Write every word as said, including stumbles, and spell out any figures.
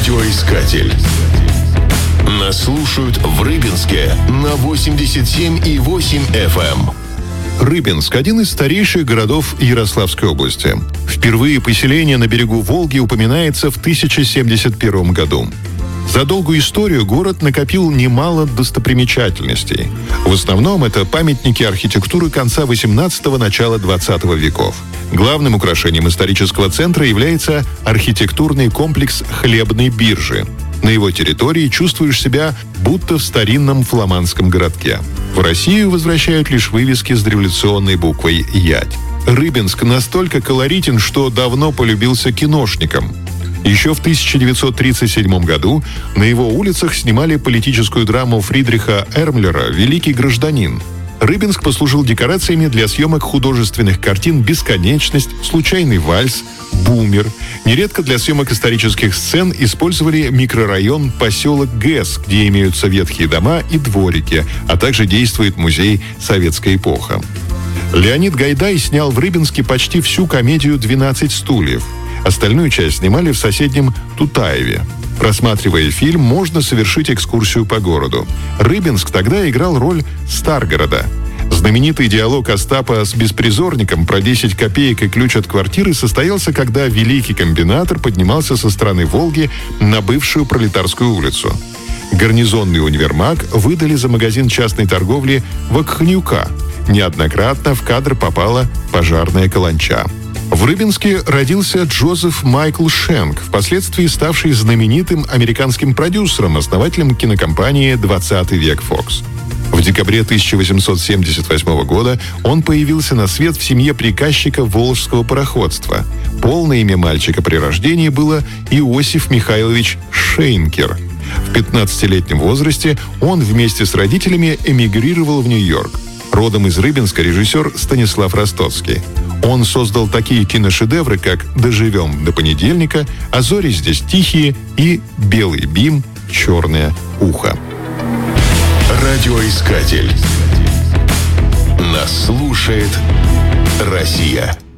Радиоискатель. Нас слушают в Рыбинске на восемьдесят семь и восемь эф эм. Рыбинск – один из старейших городов Ярославской области. Впервые поселение на берегу Волги упоминается в тысяча семьдесят первом году. За долгую историю город накопил немало достопримечательностей. В основном это памятники архитектуры конца восемнадцатого – начала двадцатого веков. Главным украшением исторического центра является архитектурный комплекс Хлебной биржи. На его территории чувствуешь себя будто в старинном фламандском городке. В Россию возвращают лишь вывески с дореволюционной буквой «Ядь». Рыбинск настолько колоритен, что давно полюбился киношникам. Еще в тысяча девятьсот тридцать седьмом году на его улицах снимали политическую драму Фридриха Эрмлера «Великий гражданин». Рыбинск послужил декорациями для съемок художественных картин «Бесконечность», «Случайный вальс», «Бумер». Нередко для съемок исторических сцен использовали микрорайон поселок ГЭС, где имеются ветхие дома и дворики, а также действует музей «Советская эпоха». Леонид Гайдай снял в Рыбинске почти всю комедию «двенадцать стульев». Остальную часть снимали в соседнем Тутаеве. Просматривая фильм, можно совершить экскурсию по городу. Рыбинск тогда играл роль Старгорода. Знаменитый диалог Остапа с беспризорником про десять копеек и ключ от квартиры состоялся, когда великий комбинатор поднимался со стороны Волги на бывшую Пролетарскую улицу. Гарнизонный универмаг выдали за магазин частной торговли Вакханюка. Неоднократно в кадр попала пожарная каланча. В Рыбинске родился Джозеф Майкл Шенк, впоследствии ставший знаменитым американским продюсером, основателем кинокомпании «двадцатый век Фокс». В декабре тысяча восемьсот семьдесят восьмого года он появился на свет в семье приказчика Волжского пароходства. Полное имя мальчика при рождении было Иосиф Михайлович Шейнкер. В пятнадцатилетнем возрасте он вместе с родителями эмигрировал в Нью-Йорк. Родом из Рыбинска режиссер Станислав Ростоцкий. Он создал такие киношедевры, как «Доживем до понедельника», «А зори здесь тихие» и «Белый бим, черное ухо». Радиоискатель. Нас слушает Россия.